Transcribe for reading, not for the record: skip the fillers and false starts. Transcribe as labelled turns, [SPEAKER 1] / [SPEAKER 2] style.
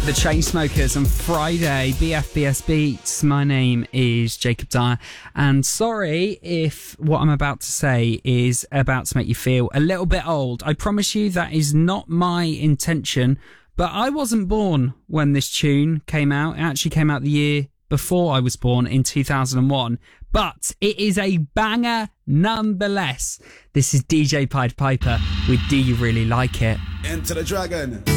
[SPEAKER 1] The Chainsmokers on Friday, BFBS Beats. My name is Jacob Dyer, and sorry if what I'm about to say is about to make you feel a little bit old. I promise you that is not my intention, but I wasn't born when this tune came out. It actually came out the year before I was born, in 2001, but it is a banger nonetheless. This is DJ Pied Piper with Do You Really Like It?
[SPEAKER 2] Enter the Dragon.